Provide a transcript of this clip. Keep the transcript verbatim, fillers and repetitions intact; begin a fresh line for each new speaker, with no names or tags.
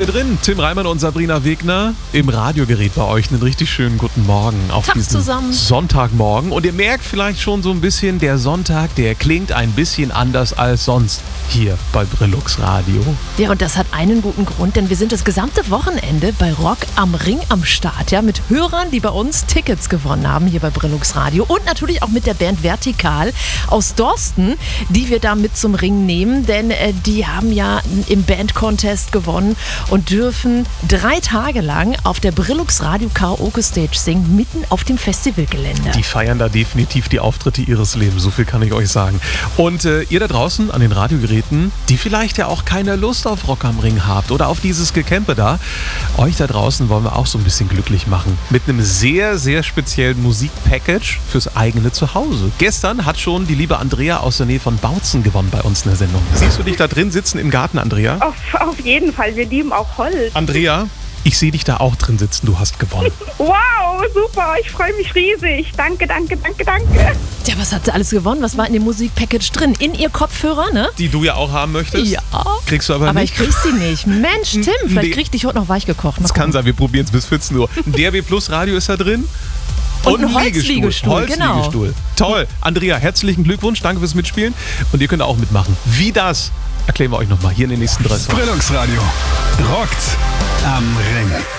drin. Tim Reimann und Sabrina Wegner im Radiogerät bei euch. Einen richtig schönen guten Morgen auf
Tag
diesen
zusammen.
Sonntagmorgen. Und ihr merkt vielleicht schon so ein bisschen, der Sonntag, der klingt ein bisschen anders als sonst hier bei Brillux Radio.
Ja, und das hat einen guten Grund, denn wir sind das gesamte Wochenende bei Rock am Ring am Start. Ja, mit Hörern, die bei uns Tickets gewonnen haben hier bei Brillux Radio. Und natürlich auch mit der Band Vertikal aus Dorsten, die wir da mit zum Ring nehmen. Denn äh, die haben ja im Band-Contest gewonnen und dürfen drei Tage lang auf der Brillux Radio Karaoke Stage singen, mitten auf dem Festivalgelände.
Die feiern da definitiv die Auftritte ihres Lebens, so viel kann ich euch sagen. Und äh, ihr da draußen an den Radiogeräten, die vielleicht ja auch keine Lust auf Rock am Ring habt oder auf dieses Gecampe da, euch da draußen wollen wir auch so ein bisschen glücklich machen. Mit einem sehr, sehr speziellen Musikpackage fürs eigene Zuhause. Gestern hat schon die liebe Andrea aus der Nähe von Bautzen gewonnen bei uns in der Sendung. Siehst du dich da drin sitzen im Garten, Andrea?
Auf, auf jeden Fall, wir lieben auch Holz.
Andrea, ich sehe dich da auch drin sitzen, du hast gewonnen.
Wow, super, ich freue mich riesig. Danke, danke, danke, danke.
Ja, was hat sie alles gewonnen? Was war in dem Musikpackage drin? In ihr Kopfhörer, ne?
Die du ja auch haben möchtest?
Ja.
Kriegst du aber,
Aber
nicht.
ich krieg sie nicht. Mensch, Tim, vielleicht
Nee.
krieg ich dich heute noch weich gekocht.
Das kann sein, wir probieren es bis vierzehn Uhr. Ein D A B Plus Radio ist da drin.
Und ein Holzliegestuhl,
Holzliegestuhl. Toll. Andrea, herzlichen Glückwunsch. Danke fürs Mitspielen. Und ihr könnt auch mitmachen. Wie das erklären wir euch nochmal hier in den nächsten drei Stunden.
Brillux Radio rockt am Ring.